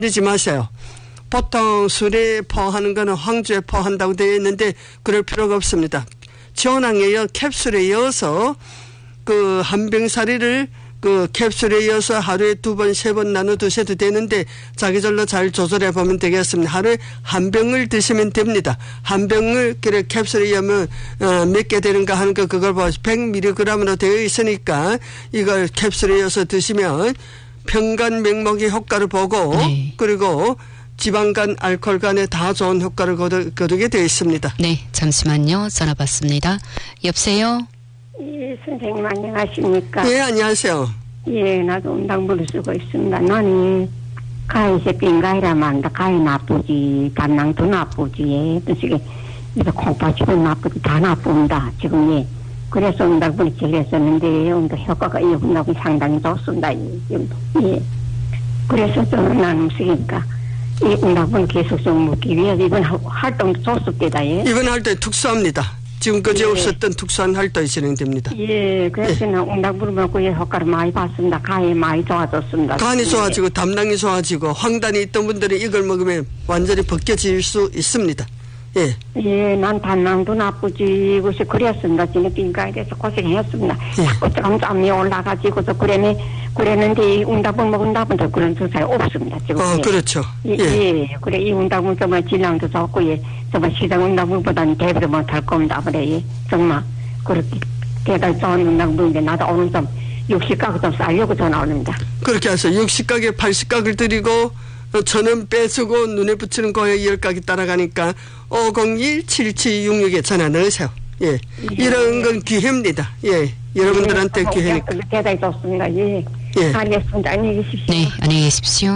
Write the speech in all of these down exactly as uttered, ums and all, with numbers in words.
그러지 마세요. 보통 술에 포하는 거는 황주에 포한다고 되어 있는데 그럴 필요가 없습니다. 전황에 여 캡슐에 이어서 그 한 병사리를 그 캡슐에 이어서 하루에 두 번, 세 번 나눠 드셔도 되는데 자기절로 잘 조절해 보면 되겠습니다. 하루에 한 병을 드시면 됩니다. 한 병을 그래 캡슐에 이으면 어, 몇 개 되는가 하는 거 그걸 봐 백 밀리그램으로 되어 있으니까 이걸 캡슐에 이어서 드시면 평간 명목의 효과를 보고 네. 그리고 지방간, 알코올간에 다 좋은 효과를 거두, 거두게 되어 있습니다. 네, 잠시만요. 전화 받습니다. 여보세요? 예, 선생님 안녕하십니까? 예, 안녕하세요. 예, 나도 음당부를 쓰고 있습니다. 나는 가해세 빙가이라면 안다. 가해 나쁘지, 담낭도 나쁘지, 예, 어떤 식의 이거 콩팥이도 나쁘지, 다 나쁜다. 지금 예. 그래서 음당부를 제기했었는데 음당 효과가 이 음당부 상당히 좋습니다. 예, 예. 그래서 저는 나는 쓰니까 이 음당부는 계속 좀 묻기 위해서 이번 활동도 좋습니다. 예. 이번 활동이 특수합니다. 지금까지 예. 없었던 특수한 활동이 진행됩니다. 예, 그래서 예. 응답부를 먹고 예, 효과를 많이 봤습니다. 간이 많이 좋아졌습니다. 간이 좋아지고 담낭이 좋아지고 황단이 있던 분들이 이걸 먹으면 완전히 벗겨질 수 있습니다. 예. 예, 난 담낭도 나쁘지, 그래서 그랬습니다. 지금 빈가에 대해서 고생했습니다. 예. 자꾸 짬짬이 올라가지고서 그래네, 그랬는데 이 응답을 먹은답은 또 그런 증상이 없습니다. 지금. 어, 예. 그렇죠. 예. 예. 예. 그래, 이 응답은 정말 질량도 좋고, 예. 정말 시장 응답보다는 대비를 못할 겁니다. 그래, 예. 정말. 그렇게 대단히 좋은 응답인데 나도 오늘 좀 육십 가구 좀 싸려고 전화 올립니다. 그렇게 해서 육십 가게, 팔십 가구를 드리고, 천원 빼주고 눈에 붙이는 거에 열 가기 따라가니까 오공일 칠칠육육에 전화 넣으세요. 예. 예. 이런 건 기회입니다. 예. 여러분들한테 예. 기회니까. 대단히 좋습니다. 예. 예. 알겠습니다. 안녕히 계십시오. 네, 안녕히 계십시오.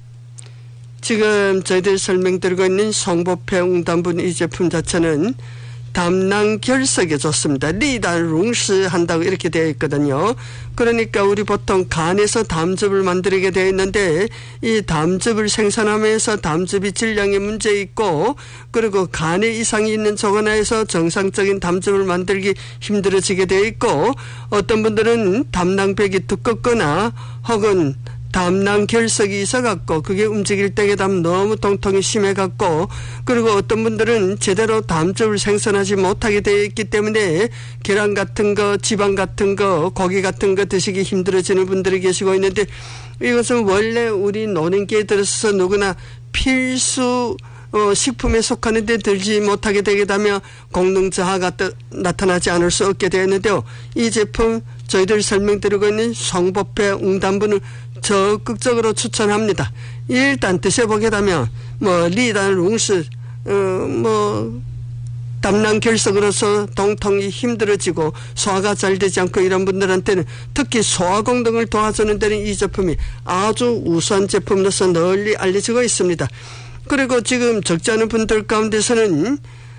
지금 저희들 설명드리고 있는 송보패 웅담분 이 제품 자체는 담낭 결석에 좋습니다. 리단룽스 한다고 이렇게 되어 있거든요. 그러니까 우리 보통 간에서 담즙을 만들게 되어 있는데 이 담즙을 생산하면서 담즙이 질량에 문제 있고 그리고 간에 이상이 있는 조건하에서 정상적인 담즙을 만들기 힘들어지게 되어 있고 어떤 분들은 담낭벽이 두껍거나 혹은 담낭 결석이 있어갖고 그게 움직일 때에 담 너무 통통이 심해갖고 그리고 어떤 분들은 제대로 담즙을 생산하지 못하게 되어 있기 때문에 계란 같은 거 지방 같은 거 고기 같은 거 드시기 힘들어지는 분들이 계시고 있는데 이것은 원래 우리 노년기에 들어서 누구나 필수 어, 식품에 속하는데 들지 못하게 되게 되면 공능저하가 나타나지 않을 수 없게 되었는데요. 이 제품 저희들 설명드리고 있는 송보패 웅담분을 적극적으로 추천합니다. 일단 드셔보게 되면 뭐 리단룽스 어, 뭐 담낭 결석으로서 동통이 힘들어지고 소화가 잘 되지 않고 이런 분들한테는 특히 소화功能을 도와주는 데는 이 제품이 아주 우수한 제품으로서 널리 알려지고 있습니다. 그리고 지금 적지 않은 분들 가운데서는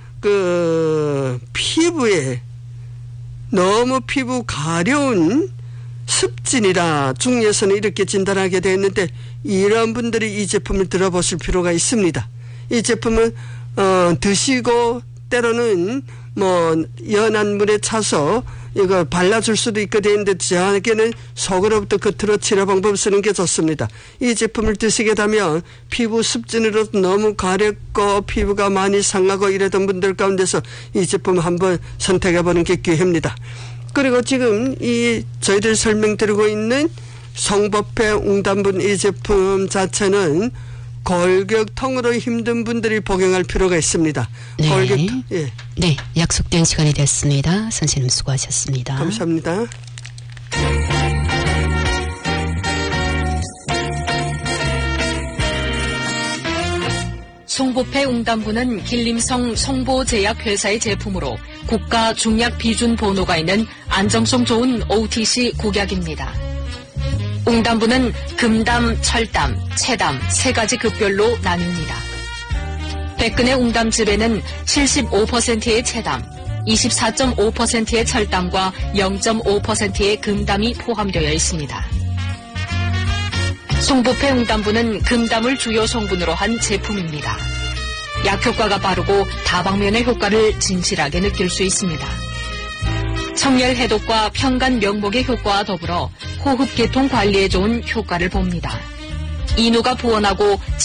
그 피부에 너무 피부 가려운 습진이라 중에서는 이렇게 진단하게 되었는데 이런 분들이 이 제품을 들어보실 필요가 있습니다. 이 제품은 어, 드시고 때로는 뭐 연한 물에 차서 이거 발라줄 수도 있게 되는데 저에게는 속으로부터 겉으로 치료 방법을 쓰는 게 좋습니다. 이 제품을 드시게 되면 피부 습진으로 너무 가렵고 피부가 많이 상하고 이러던 분들 가운데서 이 제품 한번 선택해보는 게 기회입니다. 그리고 지금 이 저희들 설명드리고 있는 송보패 웅담분 이 제품 자체는 골격통으로 힘든 분들이 복용할 필요가 있습니다. 네. 골격통, 예. 네, 약속된 시간이 됐습니다. 선생님 수고하셨습니다. 감사합니다. 송보패 웅담분은 길림성 송보제약회사의 제품으로 국가 중약 비준 번호가 있는 안정성 좋은 오티씨 국약입니다. 웅담분은 금담, 철담, 체담 세 가지 급별로 나뉩니다. 백근의 웅담즙에는 칠십오 퍼센트의 체담, 이십사 점 오 퍼센트의 철담과 영 점 오 퍼센트의 금담이 포함되어 있습니다. 송보패 웅담분은 금담을 주요 성분으로 한 제품입니다. 약효과가 빠르고 다방면의 효과를 진실하게 느낄 수 있습니다. 청열 해독과 평간 명목의 효과와 더불어 호흡계통 관리에 좋은 효과를 봅니다. 인후가 부원하고